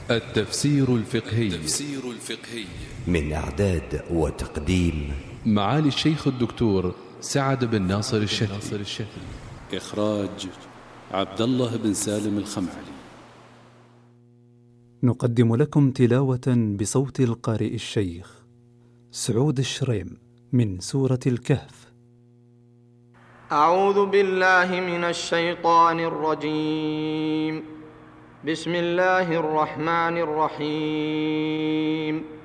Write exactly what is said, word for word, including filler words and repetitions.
التفسير الفقهي التفسير الفقهي من إعداد وتقديم معالي الشيخ الدكتور سعد بن ناصر الشافعي. إخراج عبد الله بن سالم الخمعلي. نقدم لكم تلاوة بصوت القارئ الشيخ سعود الشريم من سورة الكهف. أعوذ بالله من الشيطان الرجيم. بسم الله الرحمن الرحيم.